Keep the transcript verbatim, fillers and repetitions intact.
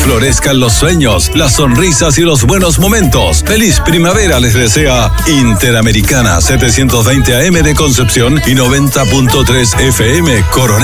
florezcan los sueños, las sonrisas y los buenos momentos. Feliz primavera les desea Interamericana, setecientos veinte A M de Concepción y noventa punto tres F M Coronel.